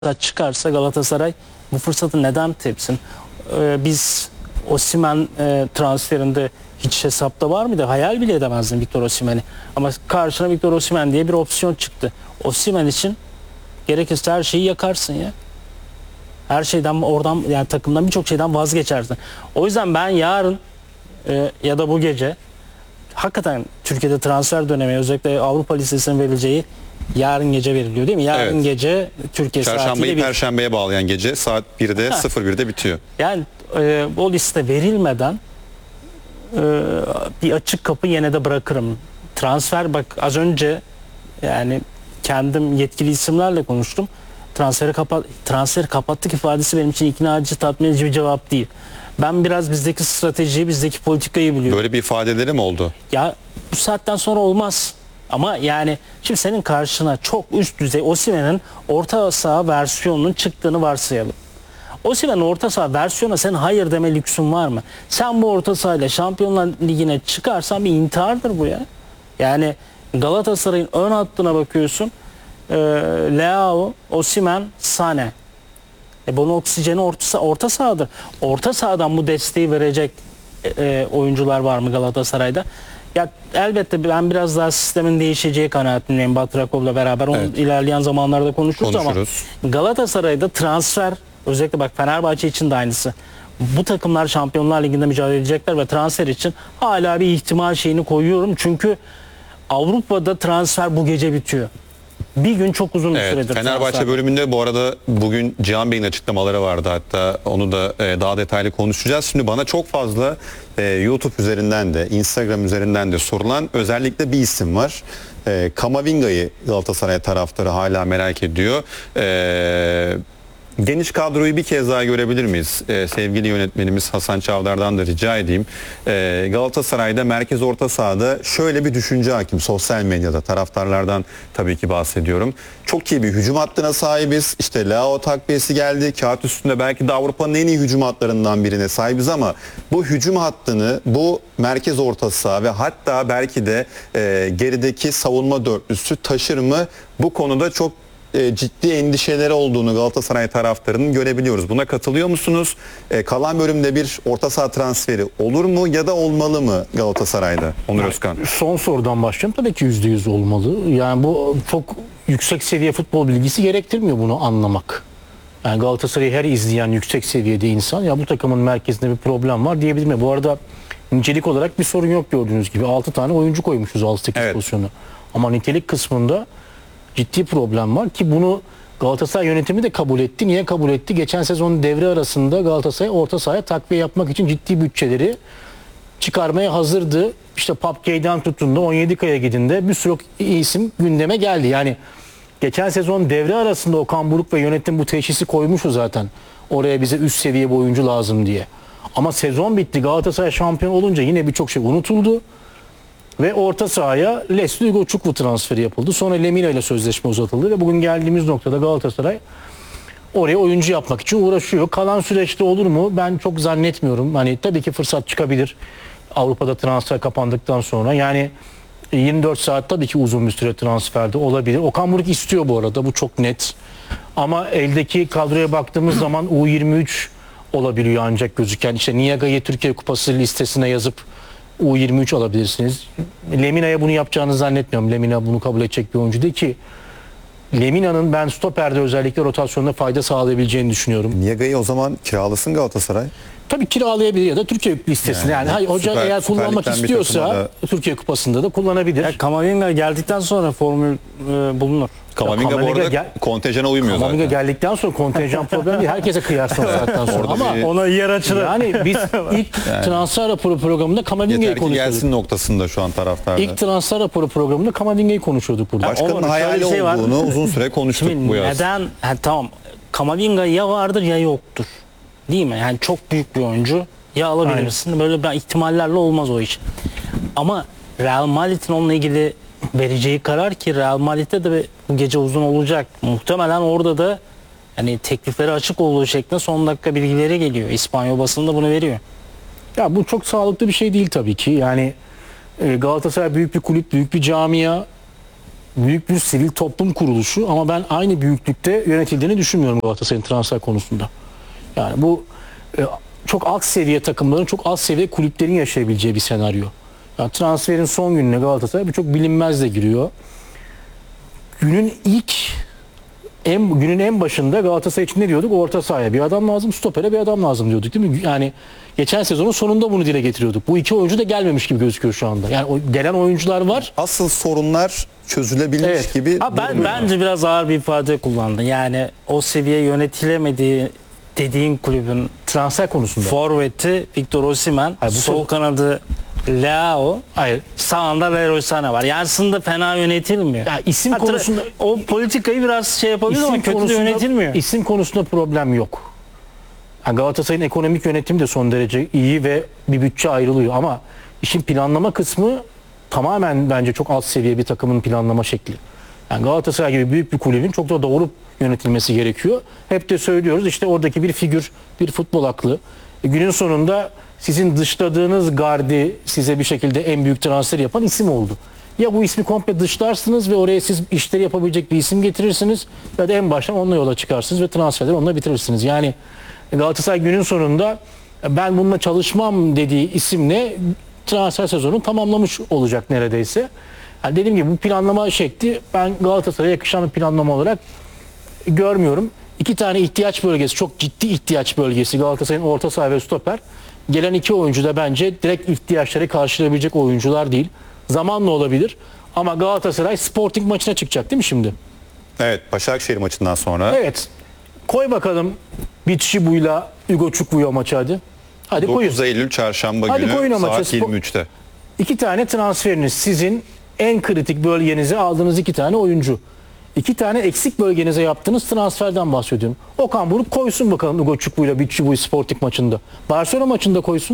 çıkarsa Galatasaray bu fırsatı neden tepsin? Biz Osimhen transferinde hiç hesapta var mıydı? Hayal bile edemezdin Victor Osimhen'i. Ama karşına Victor Osimhen diye bir opsiyon çıktı. Osimhen için gerekirse her şeyi yakarsın ya. Her şeyden oradan, yani takımdan birçok şeyden vazgeçersin. O yüzden ben yarın ya da bu gece hakikaten Türkiye'de transfer dönemi, özellikle Avrupa listesinin verileceği yarın gece veriliyor değil mi? Yarın Evet. Gece Türkiye saatiyle Çarşambayı Perşembe'ye bağlayan gece saat 1'de 01'de bitiyor. Yani o liste verilmeden bir açık kapı yine de bırakırım. Transfer, bak az önce yani kendim yetkili isimlerle konuştum. Transferi kapattık ifadesi benim için ikna edici, tatmin edici bir cevap değil. Ben biraz bizdeki stratejiyi, bizdeki politikayı biliyorum. Böyle bir ifadeleri mi oldu? Ya bu saatten sonra olmaz. Ama yani şimdi senin karşına çok üst düzey Osimhen'in orta saha versiyonunun çıktığını varsayalım. Osimhen'in orta saha versiyonuna senin hayır deme lüksün var mı? Sen bu orta sahayla Şampiyonlar Ligi'ne çıkarsan bir intihardır bu ya. Yani Galatasaray'ın ön hattına bakıyorsun. Leao, Osimhen, Sane. Bunun oksijeni orta sahadır. Orta sahadan bu desteği verecek oyuncular var mı Galatasaray'da? Ya elbette ben biraz daha sistemin değişeceği kanaatindeyim Batrakov'la beraber. Onu ilerleyen zamanlarda konuşuruz ama Galatasaray'da transfer, özellikle bak Fenerbahçe için de aynısı. Bu takımlar Şampiyonlar Ligi'nde mücadele edecekler ve transfer için hala bir ihtimal şeyini koyuyorum. Çünkü Avrupa'da transfer bu gece bitiyor. Bir gün çok uzun bir süredir. Fenerbahçe transfer bölümünde bu arada bugün Cihan Bey'in açıklamaları vardı, hatta onu da daha detaylı konuşacağız. Şimdi bana çok fazla YouTube üzerinden de Instagram üzerinden de sorulan özellikle bir isim var. Kamavinga'yı Galatasaray taraftarı hala merak ediyor. Geniş kadroyu bir kez daha görebilir miyiz? Sevgili yönetmenimiz Hasan Çavdar'dan da rica edeyim. Galatasaray'da merkez orta sahada şöyle bir düşünce hakim. Sosyal medyada taraftarlardan tabii ki bahsediyorum. Çok iyi bir hücum hattına sahibiz. İşte Leao takviyesi geldi. Kağıt üstünde belki de Avrupa'nın en iyi hücum hatlarından birine sahibiz ama bu hücum hattını, bu merkez orta saha ve hatta belki de gerideki savunma dörtlüsü taşır mı? Bu konuda çok ciddi endişeleri olduğunu Galatasaray taraftarının görebiliyoruz. Buna katılıyor musunuz? Kalan bölümde bir orta saha transferi olur mu ya da olmalı mı Galatasaray'da? Onur Özkan. Son sorudan başlayalım. Tabii ki %100 olmalı. Yani bu çok yüksek seviye futbol bilgisi gerektirmiyor bunu anlamak. Yani Galatasaray'ı her izleyen yüksek seviyede insan ya bu takımın merkezinde bir problem var diyebilir mi? Bu arada nicelik olarak bir sorun yok gördüğünüz gibi. 6 tane oyuncu koymuşuz 6-8 pozisyonu. Ama nitelik kısmında ciddi problem var ki bunu Galatasaray yönetimi de kabul etti. Niye kabul etti? Geçen sezon devre arasında Galatasaray orta sahaya takviye yapmak için ciddi bütçeleri çıkarmaya hazırdı. İşte Papkey'den tutun da 17K'ya gidinde bir sürü isim gündeme geldi. Yani geçen sezon devre arasında Okan Buruk ve yönetim bu teşhisi koymuştu zaten. Oraya bize üst seviye bir oyuncu lazım diye. Ama sezon bitti. Galatasaray şampiyon olunca yine birçok şey unutuldu. Ve orta sahaya Leslie Ugochukwu transferi yapıldı. Sonra Lemina ile sözleşme uzatıldı ve bugün geldiğimiz noktada Galatasaray oraya oyuncu yapmak için uğraşıyor. Kalan süreçte olur mu? Ben çok zannetmiyorum. Hani tabii ki fırsat çıkabilir. Avrupa'da transfer kapandıktan sonra. Yani 24 saat tabii ki uzun bir süre transferde olabilir. Okan Buruk istiyor bu arada. Bu çok net. Ama eldeki kadroya baktığımız zaman U23 olabiliyor ancak gözüken. İşte Niaga'yı Türkiye Kupası listesine yazıp U23 alabilirsiniz. Lemina'ya bunu yapacağını zannetmiyorum. Lemina bunu kabul edecek bir oyuncu değil ki. Lemina'nın ben stoperde özellikle rotasyonda fayda sağlayabileceğini düşünüyorum. Niaga'yı o zaman kiralasın Galatasaray. Tabii kiralayabilir ya da Türkiye listesine. Yani hayır, hoca eğer kullanmak istiyorsa Türkiye Kupası'nda da kullanabilir. Ya Kamavinga geldikten sonra formül bulunur. Kamavinga bu arada kontenjana uymuyor zaten. Kamavinga geldikten sonra kontenjan problemi değil. Herkese kıyarsın zaten sonra. Ama ona yer açılır. Yani biz ilk transfer raporu programında Kamavinga'yı konuşuyorduk. Gelsin noktasında şu an taraftarda. İlk transfer raporu programında Kamavinga'yı konuşuyorduk burada. Başkanın hayali şey olduğunu uzun süre konuştuk bu yaz. Neden? Tamam. Kamavinga ya vardır ya yoktur. Değil mi? Yani çok büyük bir oyuncu. Ya alabilirsin. Aynen. Böyle bir ihtimallerle olmaz o iş. Ama Real Madrid'in onunla ilgili vereceği karar ki Real Madrid'de de bu gece uzun olacak. Muhtemelen orada da yani teklifleri açık olduğu şeklinde son dakika bilgileri geliyor. İspanyol basında bunu veriyor. Ya bu çok sağlıklı bir şey değil tabii ki. Yani Galatasaray büyük bir kulüp, büyük bir camia. büyük bir sivil toplum kuruluşu ama ben aynı büyüklükte yönetildiğini düşünmüyorum Galatasaray'ın transfer konusunda. Yani bu çok alt seviye takımların, çok alt seviye kulüplerin yaşayabileceği bir senaryo. Yani transferin son gününe Galatasaray birçok bilinmezle giriyor. Günün en başında Galatasaray için ne diyorduk? Orta sahaya bir adam lazım, stopere bir adam lazım diyorduk değil mi? Yani geçen sezonun sonunda bunu dile getiriyorduk. Bu iki oyuncu da gelmemiş gibi gözüküyor şu anda. Yani gelen oyuncular var. Asıl sorunlar çözülebilmiş Evet. gibi Ben bence biraz ağır bir ifade kullandı. Yani o seviye yönetilemediği dediğin kulübün Transfer konusunda. forveti Victor Osimhen, Hayır, bu sol kanadı Leao, Hayır. sağında Leroy Sané var. Yani aslında fena yönetilmiyor. Ya isim Hatta konusunda o politikayı biraz şey yapabilir ama kötü de yönetilmiyor. İsim konusunda problem yok. Yani Galatasaray'ın ekonomik yönetimi de son derece iyi ve bir bütçe ayrılıyor ama işin planlama kısmı tamamen bence çok alt seviye bir takımın planlama şekli. Yani Galatasaray gibi büyük bir kulübün çok da doğru yönetilmesi gerekiyor. Hep de söylüyoruz işte oradaki bir figür, bir futbol aklı. Günün sonunda sizin dışladığınız gardi size bir şekilde en büyük transfer yapan isim oldu. Ya bu ismi komple dışlarsınız ve oraya siz işleri yapabilecek bir isim getirirsiniz ya da en baştan onunla yola çıkarsınız ve transferleri onunla bitirirsiniz. Yani Galatasaray günün sonunda ben bununla çalışmam dediği isimle transfer sezonu tamamlamış olacak neredeyse. Yani dediğim gibi bu planlama şekli ben Galatasaray'a yakışan bir planlama olarak görmüyorum. İki tane ihtiyaç bölgesi, çok ciddi ihtiyaç bölgesi Galatasaray'ın orta saha ve stoper. Gelen iki oyuncu da bence direkt ihtiyaçları karşılayabilecek oyuncular değil. Zamanla olabilir ama Galatasaray Sporting maçına çıkacak değil mi şimdi? Evet, Başakşehir maçından sonra. Evet. Koy bakalım Bitshibu'yla Hugo Çukbu'yu maçı hadi. Hadi 9 koyun. Eylül çarşamba Hadi günü koyun o maçı. saat 23'te. İki tane transferiniz sizin en kritik bölgenize aldığınız iki tane oyuncu. İki tane eksik bölgenize yaptığınız transferden bahsediyorum. Okan Buruk koysun bakalım Hugo Çukbu'yla Bitshibu'yu Sporting maçında. Barcelona maçında koysun.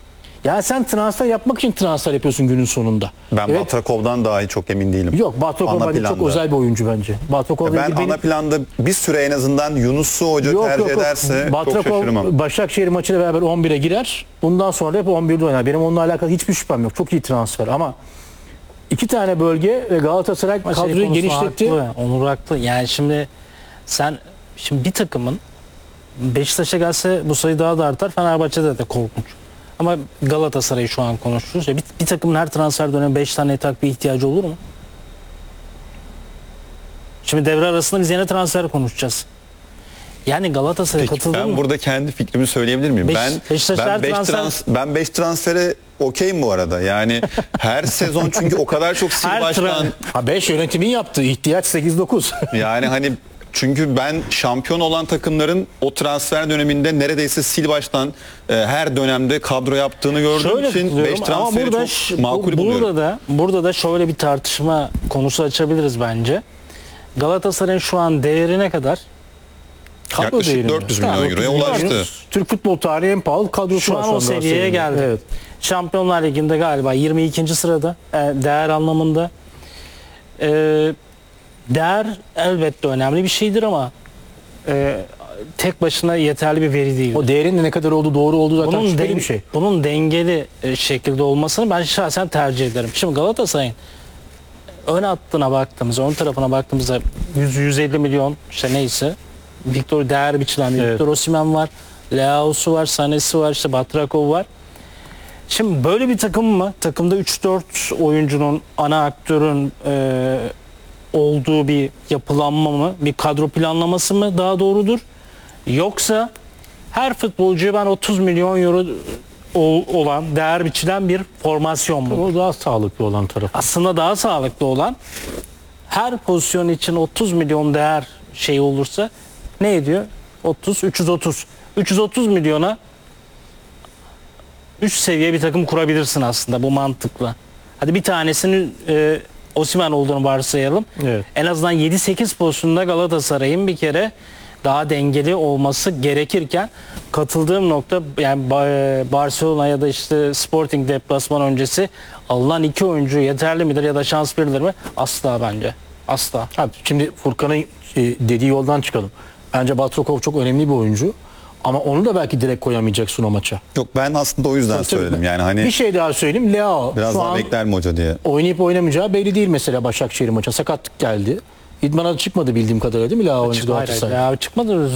Ya sen transfer yapmak için transfer yapıyorsun günün sonunda. Ben Evet. Batrakov'dan dahi çok emin değilim. Yok, Batrakov Ana bence çok planda. özel bir oyuncu bence. Batrakov'la Ben ilgili ana planda bir süre en azından Yunus'u hoca tercih ederse çok Batrakov şaşırmam. Başakşehir maçıyla beraber 11'e girer. Bundan sonra hep 11'de oynar. Benim onunla alakalı hiçbir şüphem yok. Çok iyi transfer ama iki tane bölge ve Galatasaray Ama şey kadroyu konusu genişletti. haklı, Onur haklı. Yani şimdi bir takımın Beşiktaş'a gelse bu sayı daha da artar. Fenerbahçe'de de korkunç. Ama Galatasaray'ı şu an konuşuyoruz. Ya bir takımın her transfer dönemi 5 tane takviye ihtiyacı olur mu? Şimdi devre arasında biz yine transfer konuşacağız. Yani Galatasaray'a Peki, katıldı ben mı? burada kendi fikrimi söyleyebilir miyim? Beşiktaş her Ben 5 transfere okeyim bu arada. Yani her sezon çünkü o kadar çok sil Her baştan Ha 5 yönetimin yaptığı ihtiyaç 8-9. yani hani çünkü ben şampiyon olan takımların o transfer döneminde neredeyse sil baştan her dönemde kadro yaptığını gördüğüm Şöyle için 5 katılıyorum ama transferi burada, çok makul buluyorum. burada da şöyle bir tartışma konusu açabiliriz bence. Galatasaray'ın şu an değeri ne kadar? Kadro Yaklaşık değerinde. 400 milyon euroya ulaştı. Türk futbol tarihi en pahalı kadrosu Şu var an o seviyeye geldi. Evet. Şampiyonlar Ligi'nde galiba 22. sırada değer anlamında. Değer elbette önemli bir şeydir ama tek başına yeterli bir veri değil. O değerin de ne kadar olduğu doğru olduğu zaten şüpheli bir şey. Bunun dengeli şekilde olmasını ben şahsen tercih ederim. Şimdi Galatasaray'ın ön hattına baktığımızda, ön tarafına baktığımızda 100-150 milyon işte neyse Victor değer biçilen bir Evet. Victor Osimhen var. Leao'su var, Sané'si var, işte Batrakov var. Şimdi böyle bir takım mı? Takımda 3-4 oyuncunun, ana aktörün olduğu bir yapılanma mı? Bir kadro planlaması mı daha doğrudur? Yoksa her futbolcuya ben 30 milyon euro olan, değer biçilen bir formasyon mu? O daha sağlıklı olan taraf. Aslında daha sağlıklı olan her pozisyon için 30 milyon değer şey olursa ne ediyor? 330. 330 milyona 3 seviye bir takım kurabilirsin aslında bu mantıkla. Hadi bir tanesinin Osimhen olduğunu varsayalım. Evet. En azından 7-8 pozisyonda Galatasaray'ın bir kere daha dengeli olması gerekirken katıldığım nokta yani Barcelona ya da işte Sporting deplasman öncesi alınan iki oyuncu yeterli midir ya da şans verilir mi? Asla bence. Asla. Ha, şimdi Furkan'ın dediği yoldan çıkalım. Bence Batrakov çok önemli bir oyuncu. Ama onu da belki direkt koyamayacaksın o maça. Yok, ben aslında o yüzden söyledim. Yani hani Bir şey daha söyleyeyim. Leao biraz şu daha an bekler mi hoca diye. oynayıp oynamayacağı belli değil mesela Başakşehir maça. Sakatlık geldi. İdmana çıkmadı bildiğim kadarıyla değil mi Leao oyuncu Hayır, Galatasaray? ya çıkmadı.